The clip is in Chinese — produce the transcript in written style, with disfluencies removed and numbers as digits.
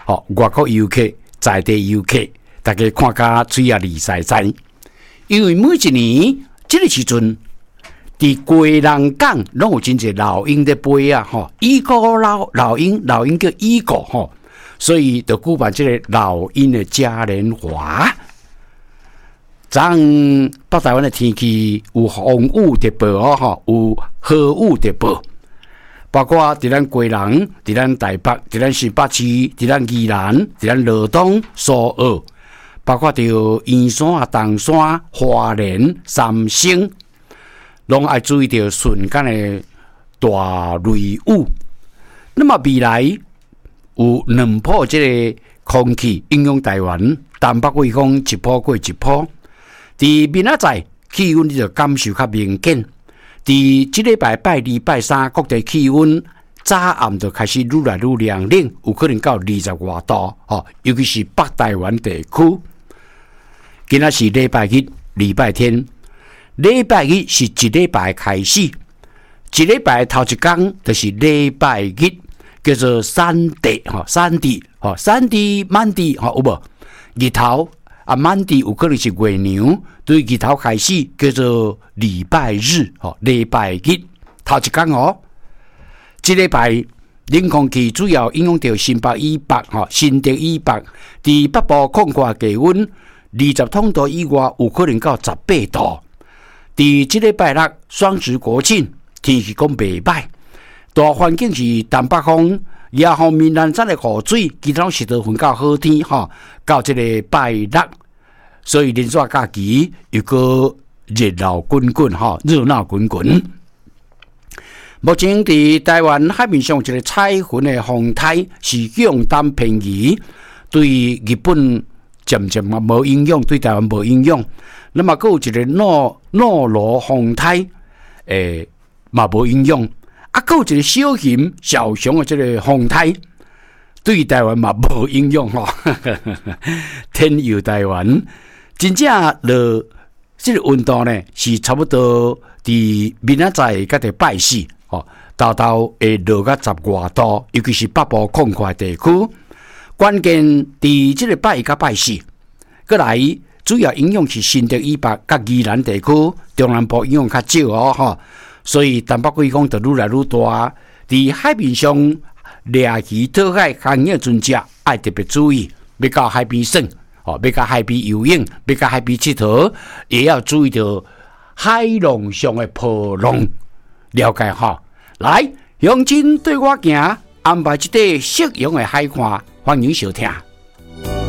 外国游客、在地游客，大家看甲嘴啊利塞塞。因为每一年这个时阵，伫贵人港拢有真侪老鹰在飞啊，伊个老鹰叫伊个所以就举办这个老鹰的嘉年华。咱北台湾的天气有风雨特报有豪雨特报，包括伫咱贵人、伫咱台北、伫咱新北市、伫咱宜兰、伫咱罗东、苏澳，包括着圆山、东山、花莲、三星，拢爱注意到瞬间的大雷雨。那么未来有两波这个空气影响台湾，东北季风一波过一波。伫明仔载气温就感受较明显。伫即礼拜拜二、拜三，各地气温早暗就开始愈来愈凉冷，有可能到20外度尤其是北台湾地区。今仔是礼拜日、礼拜天，礼拜日是一礼拜开始，一礼拜头一天就是礼拜日，叫做三地满地有无？日头。满地有可能是月娘，对日头开始叫做礼拜日，礼拜日头一天这礼拜冷空气主要影响到新北以北，新竹以北，伫北部空旷低温20通度以外，有可能到18度。伫这礼拜六双十国庆，天气讲袂歹，大环境是东北风。夜后面南山的雨水，其他是都分到好天到这个拜六，所以连续假期又个热闹滚滚热闹滚滚。目前伫台湾海面上一个彩云的风台是向东偏移，对日本渐渐无影响，对台湾无影响。那么还有一个诺罗风台，嘛无影响。还有一个小型小熊的这个风台，对台湾嘛无影响天佑台湾，真正落这个温度呢是差不多伫明仔载甲伫拜四豆豆会落到10外度，尤其是北部空旷地区。关键伫这个拜一甲拜四，过来主要影响是新竹以北甲宜兰地区，中南部影响较少所以东北季风就愈来愈大，伫海面上掠鱼讨海行业船只爱特别注意，要到海边耍要到海边游泳，要到海边佚佗，也要注意到海浪上的波浪，了解来，乡亲对我行，安排一块适用的海岸，欢迎收听。